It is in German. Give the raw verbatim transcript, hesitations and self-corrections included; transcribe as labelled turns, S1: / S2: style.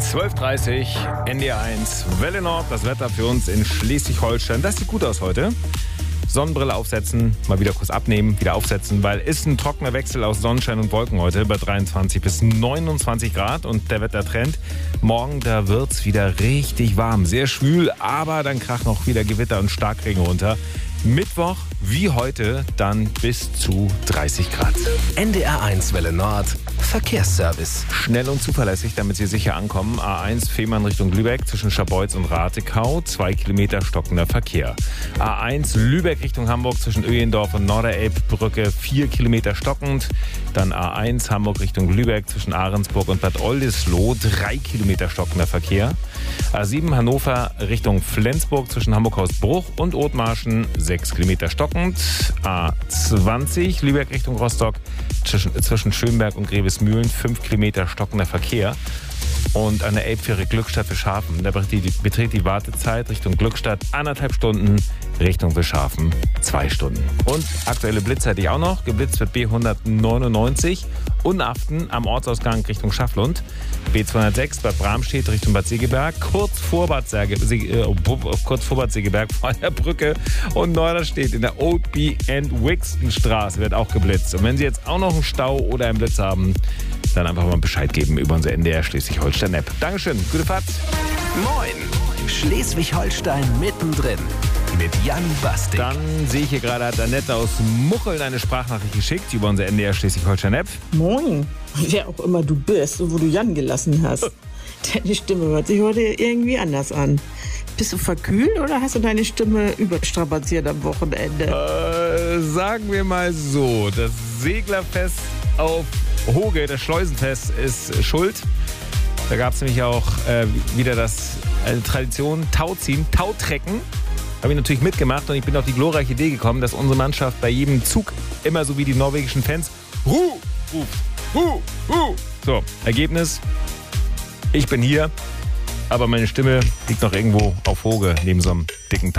S1: zwölf Uhr dreißig, N D R eins, Welle Nord, das Wetter für uns in Schleswig-Holstein. Das sieht gut aus heute. Sonnenbrille aufsetzen, mal wieder kurz abnehmen, wieder aufsetzen, weil es ist ein trockener Wechsel aus Sonnenschein und Wolken heute bei dreiundzwanzig bis neunundzwanzig Grad und der Wettertrend. Morgen, da wird's wieder richtig warm, sehr schwül, aber dann kracht noch wieder Gewitter und Starkregen runter. Mittwoch, wie heute, dann bis zu dreißig Grad.
S2: N D R eins Welle Nord, Verkehrsservice.
S1: Schnell und zuverlässig, damit Sie sicher ankommen. A eins Fehmarn Richtung Lübeck zwischen Scharbeutz und Ratekau, zwei Kilometer stockender Verkehr. A eins Lübeck Richtung Hamburg zwischen Öhendorf und Norderelbbrücke, vier Kilometer stockend. Dann A eins Hamburg Richtung Lübeck zwischen Ahrensburg und Bad Oldesloe, drei Kilometer stockender Verkehr. A sieben Hannover Richtung Flensburg zwischen Hamburg-Hausbruch und Othmarschen, sechs Kilometer stockend. A zwanzig Lübeck Richtung Rostock zwischen, zwischen Schönberg und Grevesmühlen, fünf Kilometer stockender Verkehr. Und an der Elbfähre Glückstadt Fischhafen, da beträgt die Wartezeit Richtung Glückstadt anderthalb Stunden, Richtung Fischhafen zwei Stunden. Und aktuelle Blitzzeit auch noch, geblitzt wird B hundertneunundneunzig, Unaften am Ortsausgang Richtung Schafflund, B zweihundertsechs Bad Bramstedt Richtung Bad Segeberg, kurz vor Bad, Sege, äh, kurz vor Bad Segeberg vor der Brücke und Norderstedt in der Old B and Wixton Straße wird auch geblitzt. Und wenn Sie jetzt auch noch einen Stau oder einen Blitz haben, dann einfach mal Bescheid geben über unser N D R Schleswig-Holstein-App. Dankeschön, gute Fahrt.
S2: Moin, Schleswig-Holstein mittendrin mit Jan Bastik.
S1: Dann sehe ich hier gerade, hat Annette aus Mucheln eine Sprachnachricht geschickt über unser N D R Schleswig-Holstein-App.
S3: Moin, wer auch immer du bist und wo du Jan gelassen hast. Deine Stimme hört sich heute irgendwie anders an. Bist du verkühlt oder hast du deine Stimme überstrapaziert am Wochenende?
S1: Äh, sagen wir mal so, das Seglerfest auf Hoge, das Schleusenfest, ist schuld. Da gab es nämlich auch äh, wieder das eine Tradition, Tauziehen, Tautrecken. Habe ich natürlich mitgemacht und ich bin auf die glorreiche Idee gekommen, dass unsere Mannschaft bei jedem Zug immer so wie die norwegischen Fans Hu ruft. Hu, hu. So, Ergebnis, ich bin hier, aber meine Stimme liegt noch irgendwo auf Hoge neben so einem dicken